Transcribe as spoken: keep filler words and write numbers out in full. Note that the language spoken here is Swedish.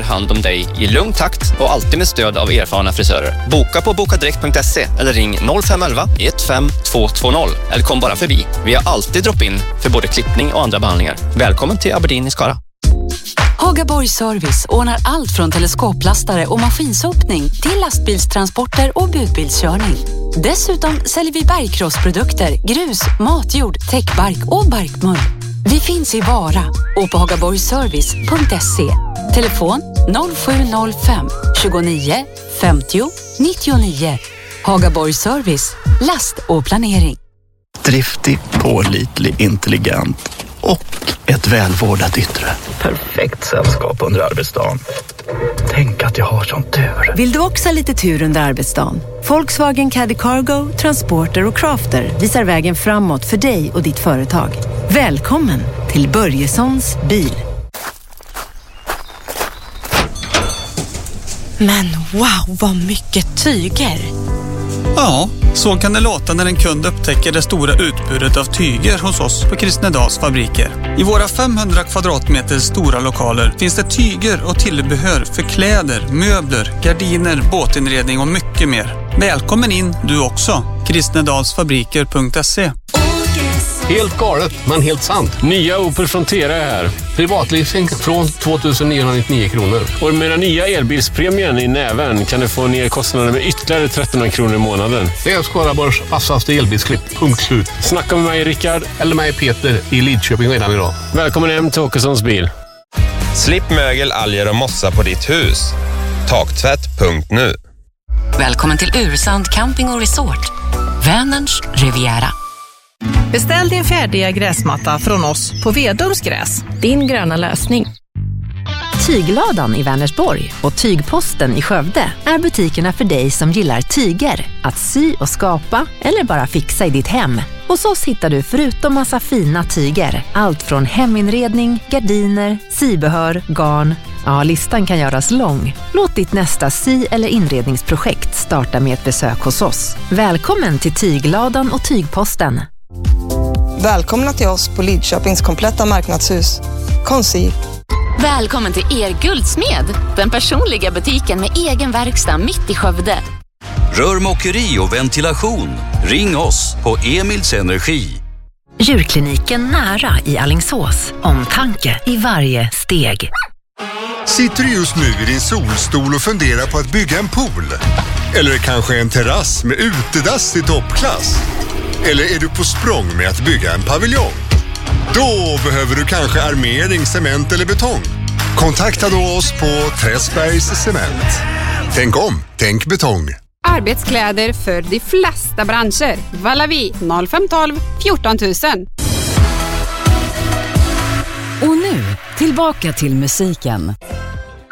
hand om dig i lugn takt och alltid med stöd av erfarna frisörer. Boka på bokadirekt punkt se eller ring noll fem ett ett ett fem två två noll eller kom bara förbi. Vi har alltid drop-in för både klippning och andra behandlingar. Välkommen till Aberdeen i Skara. Hagaborg Service ordnar allt från teleskoplastare och maskinsopning till lastbilstransporter och budbilskörning. Dessutom säljer vi bergkrossprodukter, grus, matjord, täckbark och barkmull. Vi finns i Vara och på hagaborgservice punkt se. Telefon noll sju noll fem tjugonio femtio nittionio. Hagaborg Service, last och planering. Driftig, pålitlig, intelligent och ett välvårdat yttre. Perfekt sällskap under arbetsdagen. Tänk att jag har sån tur. Vill du också ha lite tur under arbetsdagen? Volkswagen Caddy Cargo, Transporter och Crafter visar vägen framåt för dig och ditt företag. Välkommen till Börjessons bil. Men wow, vad mycket tyger! Ja, så kan det låta när en kund upptäcker det stora utbudet av tyger hos oss på Kristnedals fabriker. I våra femhundra kvadratmeter stora lokaler finns det tyger och tillbehör för kläder, möbler, gardiner, båtinredning och mycket mer. Välkommen in du också. kristnedalsfabriker punkt se. Helt galet, men helt sant. Nya Opel Frontera är här. Privatleasing från tvåtusenniohundranittionio kronor. Och med den nya elbilspremien i näven kan du få ner kostnaden med ytterligare trettonhundra kronor i månaden. Det är Skaraborgs vassaste elbilsklipp. Punkt slut. Snacka med mig Rickard eller mig Peter i Lidköping redan idag. Välkommen hem till Åkessons bil. Slipp mögel, alger och mossa på ditt hus. Taktvätt punkt nu. Välkommen till Ursand Camping och Resort. Vänerns Riviera. Beställ din färdiga gräsmatta från oss på Vedums gräs. Din gröna lösning. Tygladan i Vänersborg och Tygposten i Skövde är butikerna för dig som gillar tyger, att sy och skapa eller bara fixa i ditt hem. Hos oss hittar du förutom massa fina tyger, allt från heminredning, gardiner, sybehör, garn. Ja, listan kan göras lång. Låt ditt nästa sy- eller inredningsprojekt starta med ett besök hos oss. Välkommen till Tygladan och Tygposten. Välkomna till oss på Lidköpings kompletta marknadshus. Konsi. Välkommen till er Guldsmed, den personliga butiken med egen verkstad mitt i Skövde. Rörmokeri och ventilation. Ring oss på Emils Energi. Djurkliniken nära i Alingsås. Omtanke i varje steg. Sitter du just nu i din solstol och funderar på att bygga en pool? Eller kanske en terrass med utedass i toppklass? Eller är du på språng med att bygga en paviljong? Då behöver du kanske armering, cement eller betong. Kontakta då oss på Träsbergs Cement. Tänk om, tänk betong. Arbetskläder för de flesta branscher. Valavi noll fem ett två fjorton tusen. Och nu, tillbaka till musiken.